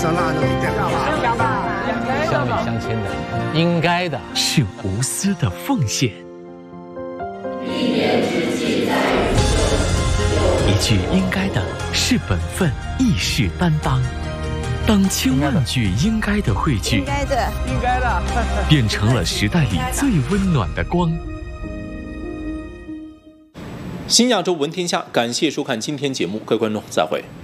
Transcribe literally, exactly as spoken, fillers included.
上那都一定乡里乡亲的，应该的， 是无私的奉献。 一年之计在于晨， 一句应该的是本分，义士担当。当千万句应该的汇聚， 应该的， 应该的， 变成了时代里最温暖的光。 新亚洲闻天下，感谢收看今天节目，各位观众再会。